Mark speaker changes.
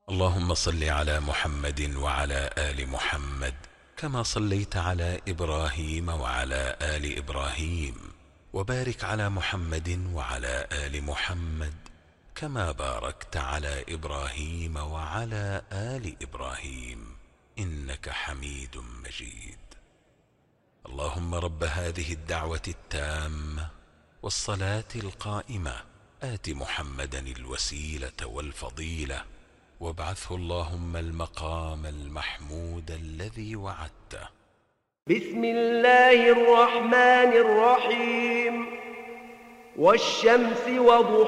Speaker 1: اللهم صل على محمد وعلى آل محمد كما صليت على إبراهيم وعلى آل إبراهيم، وبارك على محمد وعلى آل محمد كما باركت على إبراهيم وعلى آل إبراهيم إنك حميد مجيد. اللهم رب هذه الدعوة التامة والصلاة القائمة آت محمدا الوسيلة والفضيلة، وابعثه اللهم المقام المحمود الذي وعدته.
Speaker 2: بسم الله الرحمن الرحيم. والشمس وضحاها